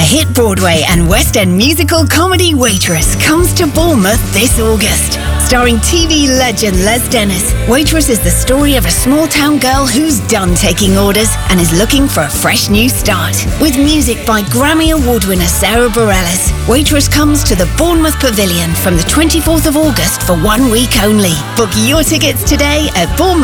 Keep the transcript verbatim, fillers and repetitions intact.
hit Broadway and West End musical comedy Waitress comes to Bournemouth this August. Starring T V legend Les Dennis, Waitress is the story of a small-town girl who's done taking orders and is looking for a fresh new start. With music by Grammy Award winner Sarah Bareilles, Waitress comes to the Bournemouth Pavilion from the twenty-fourth of August for one week only. Book your tickets today at Bournemouth